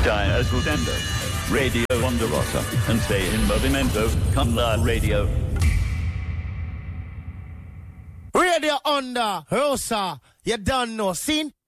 Stai ascoltando Radio Onda Rossa and stay in movimento con la radio. Radio Onda Rossa, you done know, seen?